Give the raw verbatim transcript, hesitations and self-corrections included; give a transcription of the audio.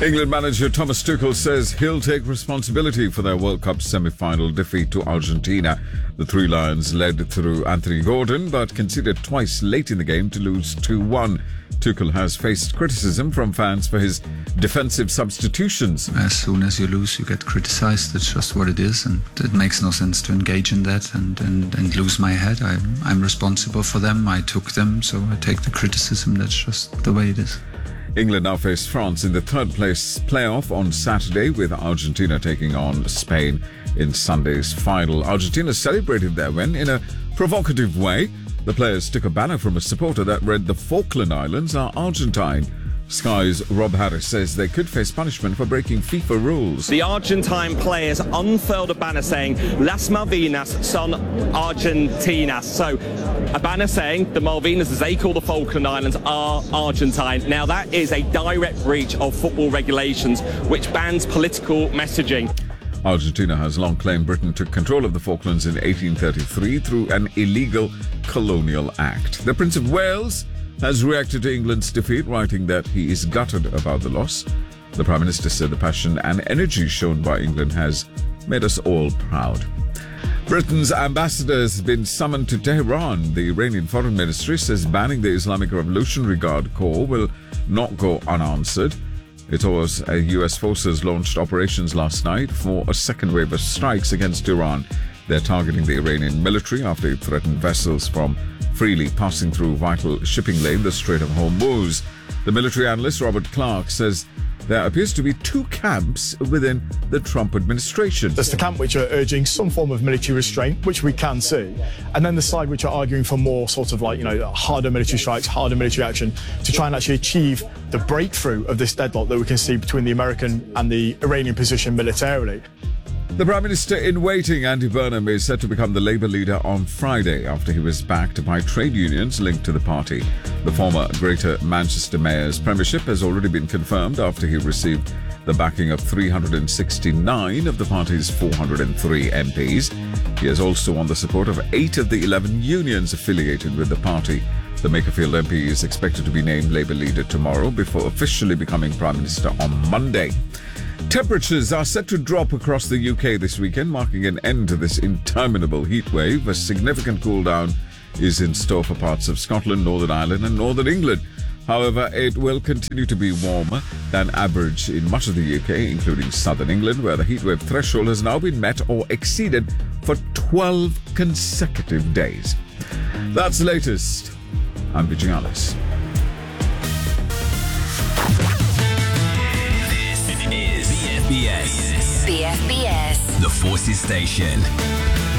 England manager Thomas Tuchel says he'll take responsibility for their World Cup semi-final defeat to Argentina. The Three Lions led through Anthony Gordon but conceded twice late in the game to lose two one. Tuchel has faced criticism from fans for his defensive substitutions. As soon as you lose, you get criticized. It's just what it is, and it makes no sense to engage in that and, and, and lose my head. I'm, I'm responsible for them. I took them, so I take the criticism. That's just the way it is. England now face France in the third place playoff on Saturday, with Argentina taking on Spain in Sunday's final. Argentina celebrated their win in a provocative way. The players took a banner from a supporter that read, "The Falkland Islands are Argentine." Sky's Rob Harris says they could face punishment for breaking FIFA rules. The Argentine players unfurled a banner saying "Las Malvinas son Argentinas." So a banner saying the Malvinas, as they call the Falkland Islands, are Argentine. Now that is a direct breach of football regulations which bans political messaging. Argentina has long claimed Britain took control of the Falklands in eighteen thirty-three through an illegal colonial act. The Prince of Wales has reacted to England's defeat, writing that he is gutted about the loss. The Prime Minister said the passion and energy shown by England has made us all proud. Britain's ambassador has been summoned to Tehran. The Iranian Foreign Ministry says banning the Islamic Revolutionary Guard Corps will not go unanswered. It was uh, U S forces launched operations last night for a second wave of strikes against Iran. They're targeting the Iranian military after it threatened vessels from freely passing through vital shipping lane, the Strait of Hormuz. The military analyst Robert Clark says there appears to be two camps within the Trump administration. There's the camp which are urging some form of military restraint, which we can see, and then the side which are arguing for more sort of like, you know, harder military strikes, harder military action to try and actually achieve the breakthrough of this deadlock that we can see between the American and the Iranian position militarily. The Prime Minister in waiting, Andy Burnham, is set to become the Labour leader on Friday after he was backed by trade unions linked to the party. The former Greater Manchester Mayor's premiership has already been confirmed after he received the backing of three hundred sixty-nine of the party's four hundred three M Ps. He has also won the support of eight of the eleven unions affiliated with the party. The Makerfield M P is expected to be named Labour leader tomorrow before officially becoming Prime Minister on Monday. Temperatures are set to drop across the U K this weekend, marking an end to this interminable heat wave. A significant cool down is in store for parts of Scotland, Northern Ireland and Northern England. However, it will continue to be warmer than average in much of the U K, including southern England, where the heatwave threshold has now been met or exceeded for twelve consecutive days. That's the latest. I'm Vijay Alice. This is B F B S. B F B S. The Forces Station.